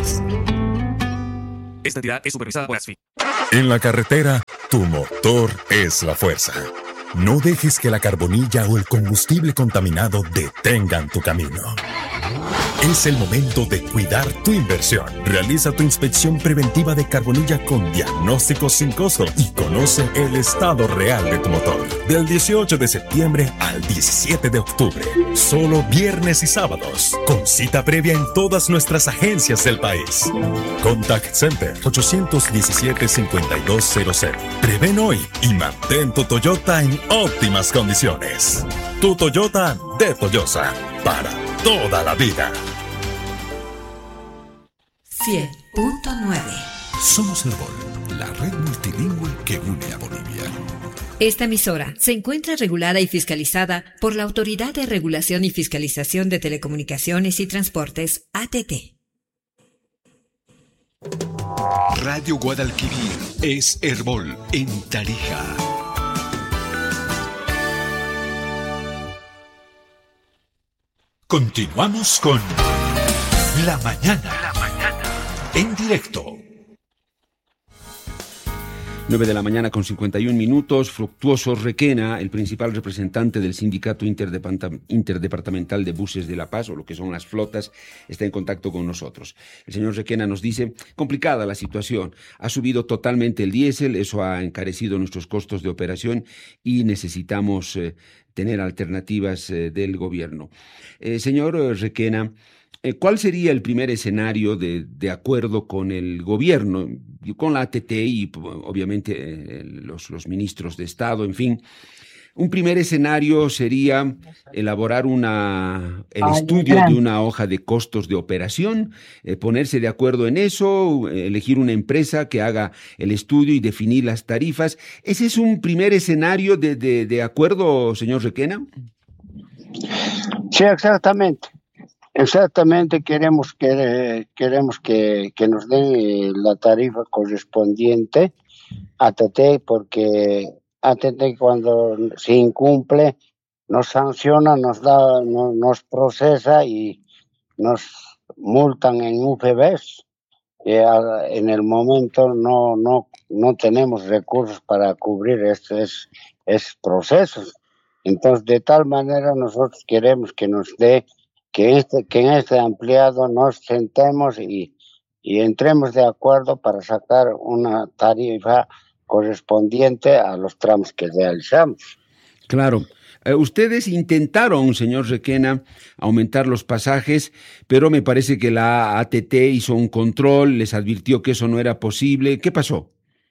Unidos. Esta entidad es supervisada por ASFI. En la carretera, tu motor es la fuerza. No dejes que la carbonilla o el combustible contaminado detengan tu camino. Es el momento de cuidar tu inversión. Realiza tu inspección preventiva de carbonilla con diagnóstico sin costo y conoce el estado real de tu motor. Del 18 de septiembre al 17 de octubre. Solo viernes y sábados. Con cita previa en todas nuestras agencias del país. Contact Center 817-5200. Prevén hoy y mantén tu Toyota en óptimas condiciones. Tu Toyota de Toyosa. Para toda la vida. 100.9. Somos Herbol, la red multilingüe que une a Bolivia. Esta emisora se encuentra regulada y fiscalizada por la Autoridad de Regulación y Fiscalización de Telecomunicaciones y Transportes, ATT. Radio Guadalquivir es Herbol en Tarija. Continuamos con La Mañana. En directo. 9 de la mañana con 51 minutos. Fructuoso Requena, el principal representante del Sindicato Interdepartamental de Buses de La Paz, o lo que son las flotas, está en contacto con nosotros. El señor Requena nos dice, complicada la situación, ha subido totalmente el diésel, eso ha encarecido nuestros costos de operación y necesitamos tener alternativas del gobierno. Señor Requena, ¿cuál sería el primer escenario de acuerdo con el gobierno, con la ATT y obviamente los ministros de Estado, en fin? Un primer escenario sería elaborar el estudio de una hoja de costos de operación, ponerse de acuerdo en eso, elegir una empresa que haga el estudio y definir las tarifas. ¿Ese es un primer escenario de acuerdo, señor Requena? Sí, exactamente. Exactamente, queremos que nos den la tarifa correspondiente a ATT, porque ATT cuando se incumple nos sanciona, nos procesa y nos multan en UFBs. En el momento no tenemos recursos para cubrir estos procesos. Entonces, de tal manera nosotros queremos que nos dé que en este ampliado nos sentemos y entremos de acuerdo para sacar una tarifa correspondiente a los tramos que realizamos. Claro. Ustedes intentaron, señor Requena, aumentar los pasajes, pero me parece que la ATT hizo un control, les advirtió que eso no era posible. ¿Qué pasó?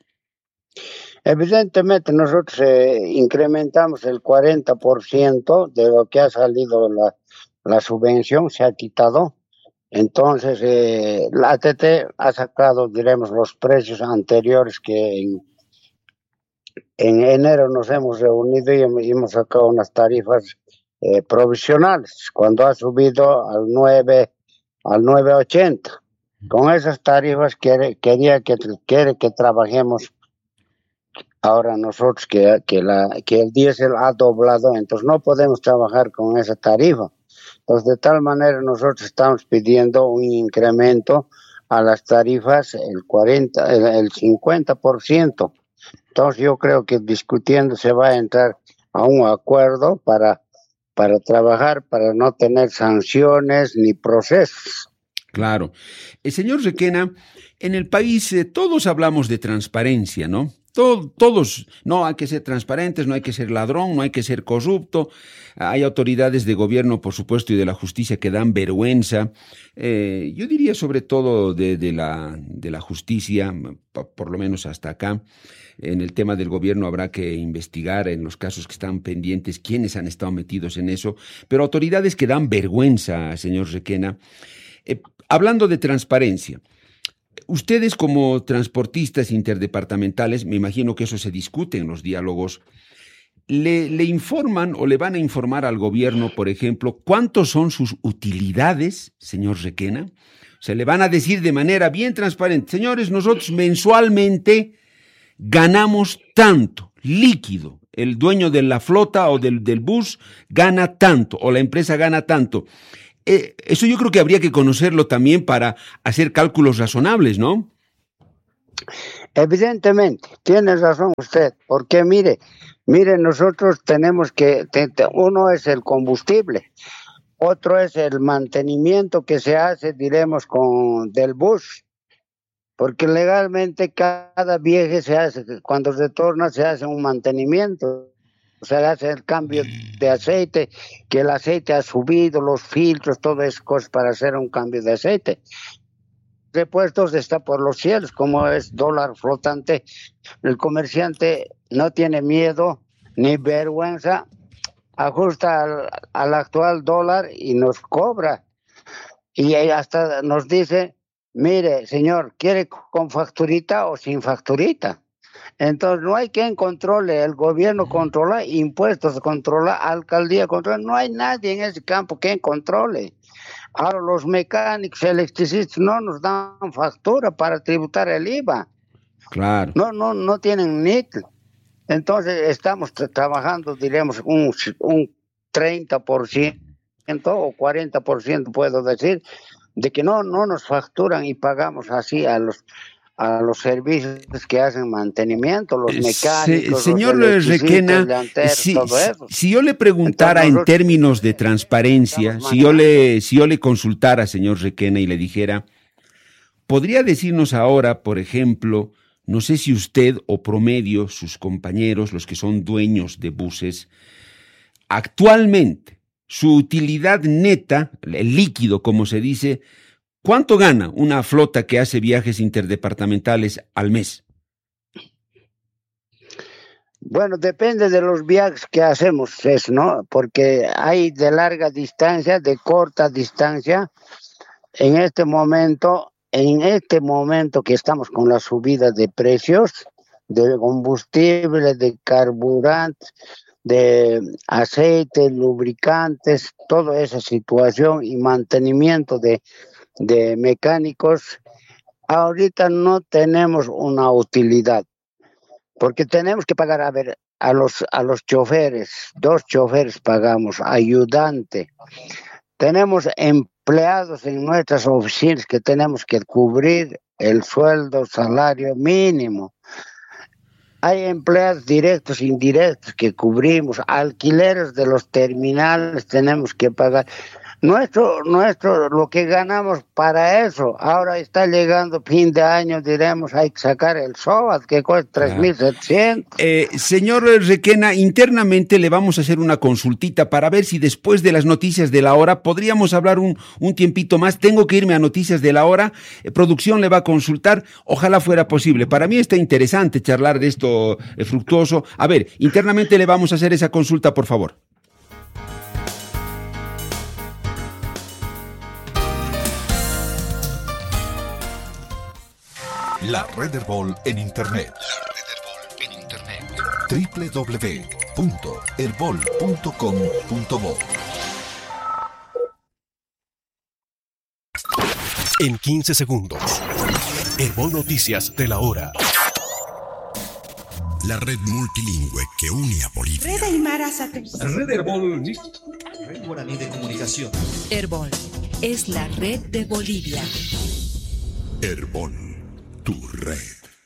Evidentemente nosotros incrementamos el 40% de lo que ha salido la subvención, se ha quitado. Entonces, la ATT ha sacado, diremos, los precios anteriores que en enero nos hemos reunido y hemos sacado unas tarifas provisionales, cuando ha subido al 9.80. Con esas tarifas quiere que trabajemos ahora nosotros, que el diésel ha doblado, entonces no podemos trabajar con esa tarifa. Entonces, de tal manera nosotros estamos pidiendo un incremento a las tarifas el 50%. Entonces, yo creo que discutiendo se va a entrar a un acuerdo para trabajar, para no tener sanciones ni procesos. Claro. Señor Requena, en el país todos hablamos de transparencia, ¿no? Todos, no hay que ser transparentes, no hay que ser ladrón, no hay que ser corrupto. Hay autoridades de gobierno, por supuesto, y de la justicia que dan vergüenza. Yo diría sobre todo de la justicia, por lo menos hasta acá. En el tema del gobierno habrá que investigar en los casos que están pendientes quiénes han estado metidos en eso. Pero autoridades que dan vergüenza, señor Requena. Hablando de transparencia, ustedes como transportistas interdepartamentales, me imagino que eso se discute en los diálogos, ¿le informan o le van a informar al gobierno, por ejemplo, cuántos son sus utilidades, señor Requena? O sea, le van a decir de manera bien transparente, señores, nosotros mensualmente ganamos tanto, líquido, el dueño de la flota o del bus gana tanto, o la empresa gana tanto. Eso yo creo que habría que conocerlo también para hacer cálculos razonables, ¿no? Evidentemente, tiene razón usted, porque mire, nosotros tenemos que, uno es el combustible, otro es el mantenimiento que se hace, diremos, del bus, porque legalmente cada viaje se hace, cuando retorna se hace un mantenimiento, se hace el cambio de aceite, que el aceite ha subido, los filtros, todas esas cosas para hacer un cambio de aceite. Repuestos está por los cielos, como es dólar flotante. El comerciante no tiene miedo ni vergüenza, ajusta al actual dólar y nos cobra. Y hasta nos dice, mire, señor, ¿quiere con facturita o sin facturita? Entonces no hay quien controle, el gobierno controla, impuestos controla, alcaldía controla, no hay nadie en ese campo quien controle. Ahora los mecánicos, electricistas no nos dan factura para tributar el IVA. Claro. No tienen NIT. Entonces estamos trabajando, diremos, un 30% o 40%, puedo decir, de que no nos facturan y pagamos así a los servicios que hacen mantenimiento, los mecánicos, señor Requena, todo eso. Si yo le preguntara en términos de transparencia, si yo le consultara, señor Requena, y le dijera, ¿podría decirnos ahora, por ejemplo, no sé si usted o promedio, sus compañeros, los que son dueños de buses, actualmente, su utilidad neta, el líquido, como se dice, ¿cuánto gana una flota que hace viajes interdepartamentales al mes? Bueno, depende de los viajes que hacemos, ¿no? Porque hay de larga distancia, de corta distancia. En este momento que estamos con la subida de precios, de combustible, de carburantes, de aceite, lubricantes, toda esa situación y mantenimiento de mecánicos, ahorita no tenemos una utilidad, porque tenemos que pagar, a los choferes, 2 choferes pagamos, ayudante, tenemos empleados en nuestras oficinas que tenemos que cubrir el sueldo, salario mínimo. Hay empleados directos e indirectos que cubrimos, alquileres de los terminales tenemos que pagar. Nuestro, lo que ganamos para eso, ahora está llegando fin de año, diremos, hay que sacar el SOAT, que cuesta 3.700. Señor Requena, internamente le vamos a hacer una consultita para ver si después de las noticias de la hora podríamos hablar un tiempito más. Tengo que irme a noticias de la hora, producción le va a consultar, ojalá fuera posible. Para mí está interesante charlar de esto, Fructuoso. A ver, internamente le vamos a hacer esa consulta, por favor. La Red Herbol en Internet. www.herbol.com.bo. En 15 segundos. Herbol Noticias de la hora. La red multilingüe que une a Bolivia. Red Herbol. Red Guaraní de Comunicación. Herbol es la red de Bolivia. Herbol, tu red.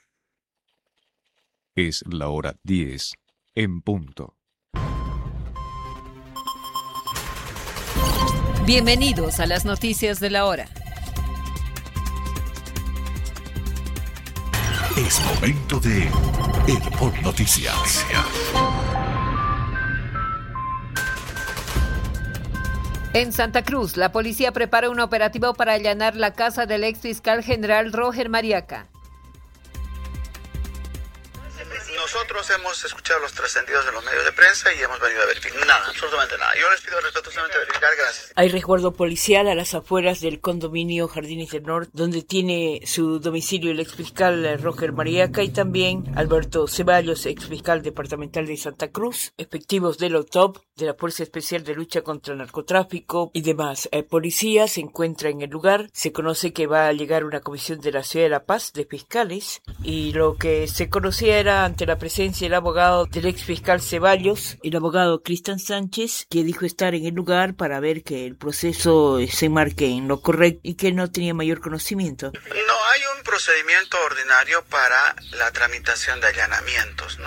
Es la hora 10 en punto. Bienvenidos a las noticias de la hora. Es momento de Herbol Noticias. En Santa Cruz, la policía prepara un operativo para allanar la casa del ex fiscal general Roger Mariaca. Nosotros hemos escuchado los trascendidos de los medios de prensa y hemos venido a verificar. Nada, absolutamente nada. Yo les pido respetuosamente verificar, gracias. Hay resguardo policial a las afueras del condominio Jardines del Norte, donde tiene su domicilio el exfiscal Roger Mariaca y también Alberto Ceballos, exfiscal departamental de Santa Cruz, efectivos del OTOP, de la Fuerza Especial de Lucha contra el Narcotráfico y demás. Policía se encuentra en el lugar. Se conoce que va a llegar una comisión de la Ciudad de La Paz de fiscales y lo que se conocía era ante la la presencia del abogado del ex fiscal Ceballos, el abogado Cristian Sánchez, que dijo estar en el lugar para ver que el proceso se enmarque en lo correcto y que no tenía mayor conocimiento. No hay un procedimiento ordinario para la tramitación de allanamientos, ¿no?